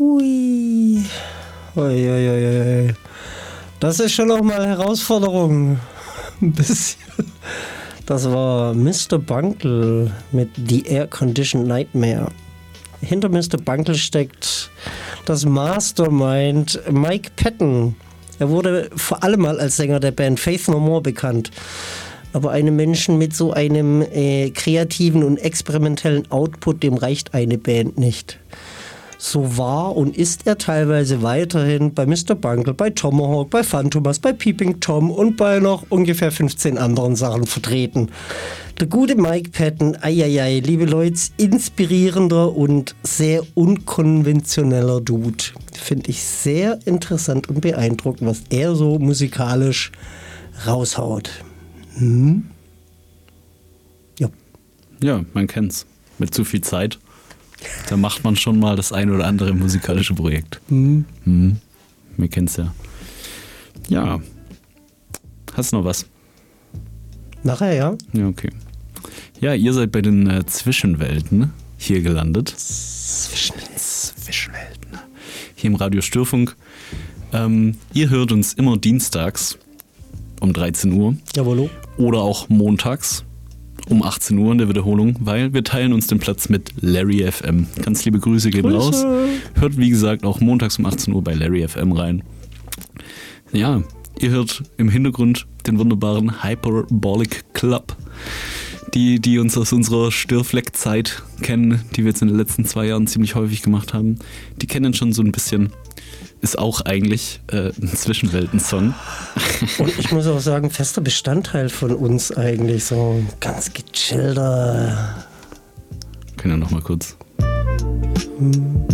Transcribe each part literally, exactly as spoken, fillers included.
Hui. Ui, ui, ui, ui. Das ist schon noch mal Herausforderung. Ein bisschen. Das war Mister Bungle mit The Air Conditioned Nightmare. Hinter Mister Bungle steckt das Mastermind Mike Patton. Er wurde vor allem mal als Sänger der Band Faith No More bekannt. Aber einem Menschen mit so einem äh, kreativen und experimentellen Output, dem reicht eine Band nicht. So war und ist er teilweise weiterhin bei Mister Bungle, bei Tomahawk, bei Phantomas, bei Peeping Tom und bei noch ungefähr fünfzehn anderen Sachen vertreten. Der gute Mike Patton, eieiei, liebe Leute, inspirierender und sehr unkonventioneller Dude. Finde ich sehr interessant und beeindruckend, was er so musikalisch raushaut. Hm? Ja. Ja, man kennt's. Mit zu viel Zeit. Da macht man schon mal das ein oder andere musikalische Projekt. Mhm. Mhm. Wir kennen's ja. Ja. Hast du noch was? Nachher, ja. Ja, okay. Ja, ihr seid bei den äh, Zwischenwelten hier gelandet. Zwischenwelten. Zwischenwelten. Hier im Radio Störfunk. Ähm, ihr hört uns immer dienstags um dreizehn Uhr. Jawollo. Oder auch montags um achtzehn Uhr in der Wiederholung, weil wir teilen uns den Platz mit Larry F M. Ganz liebe Grüße gehen Grüße. raus. Hört wie gesagt auch montags um achtzehn Uhr bei Larry F M rein. Ja, ihr hört im Hintergrund den wunderbaren Hyperbolic Club. Die, die uns aus unserer Störfleck-Zeit kennen, die wir jetzt in den letzten zwei Jahren ziemlich häufig gemacht haben, die kennen schon so ein bisschen. Ist auch eigentlich äh, ein Zwischenwelten-Song. Und ich muss auch sagen, fester Bestandteil von uns eigentlich, so ein ganz gechillter. Können wir noch mal kurz. Hm.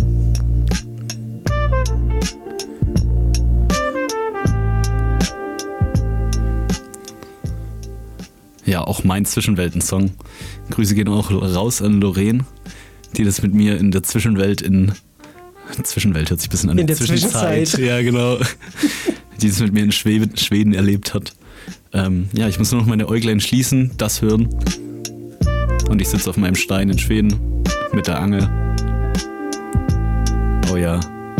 Ja, auch mein Zwischenwelten-Song. Grüße gehen auch raus an Lorraine, die das mit mir in der Zwischenwelt in Zwischenwelt hört sich ein bisschen an. In der Zwischenzeit. Zwischenzeit. Ja, genau. Die es mit mir in Schweden, Schweden erlebt hat. Ähm, ja, ich muss nur noch meine Äuglein schließen, das hören. Und ich sitze auf meinem Stein in Schweden mit der Angel. Oh ja.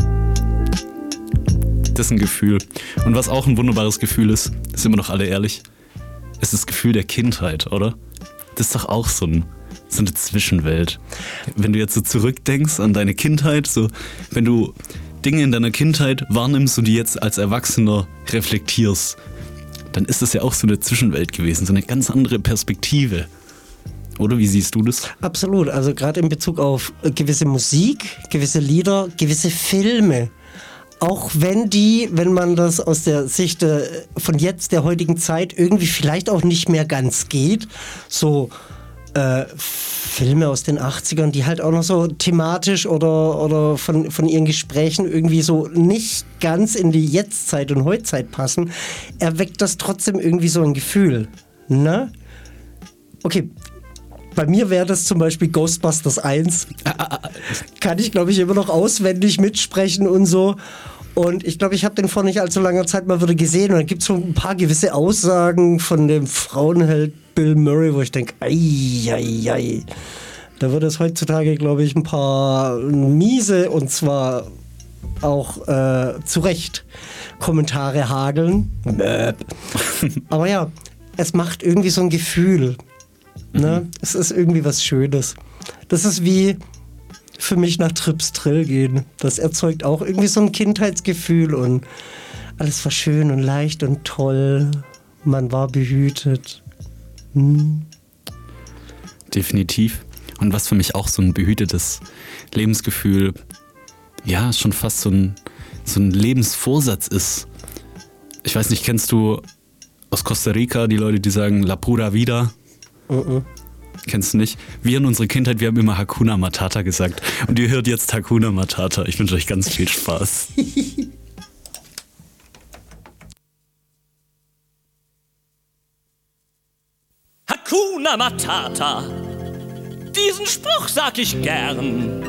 Das ist ein Gefühl. Und was auch ein wunderbares Gefühl ist, sind wir doch alle ehrlich, ist das Gefühl der Kindheit, oder? Das ist doch auch so ein so eine Zwischenwelt. Wenn du jetzt so zurückdenkst an deine Kindheit, so wenn du Dinge in deiner Kindheit wahrnimmst und die jetzt als Erwachsener reflektierst, dann ist das ja auch so eine Zwischenwelt gewesen, so eine ganz andere Perspektive. Oder wie siehst du das? Absolut, also gerade in Bezug auf gewisse Musik, gewisse Lieder, gewisse Filme. Auch wenn die, wenn man das aus der Sicht von jetzt, der heutigen Zeit, irgendwie vielleicht auch nicht mehr ganz geht, so Äh, Filme aus den achtzigern, die halt auch noch so thematisch oder, oder von, von ihren Gesprächen irgendwie so nicht ganz in die Jetztzeit und Heutzeit passen, erweckt das trotzdem irgendwie so ein Gefühl. Ne? Okay, bei mir wäre das zum Beispiel Ghostbusters eins. Kann ich, glaube ich, immer noch auswendig mitsprechen und so. Und ich glaube, ich habe den vor nicht allzu langer Zeit mal wieder gesehen und da gibt es so ein paar gewisse Aussagen von dem Frauenheld Bill Murray, wo ich denke, ei, ei, ei. Da würde es heutzutage, glaube ich, ein paar miese und zwar auch äh, zu Recht Kommentare hageln. Aber ja, es macht irgendwie so ein Gefühl. Ne? Mhm. Es ist irgendwie was Schönes. Das ist wie für mich nach Trips Drill gehen. Das erzeugt auch irgendwie so ein Kindheitsgefühl und alles war schön und leicht und toll. Man war behütet. Hm. Definitiv. Und was für mich auch so ein behütetes Lebensgefühl, ja, schon fast so ein, so ein Lebensvorsatz ist. Ich weiß nicht, kennst du aus Costa Rica die Leute, die sagen La pura vida? Uh-uh. Kennst du nicht? Wir in unserer Kindheit, wir haben immer Hakuna Matata gesagt. Und ihr hört jetzt Hakuna Matata. Ich wünsche euch ganz viel Spaß. Hakuna Matata. Diesen Spruch sag ich gern.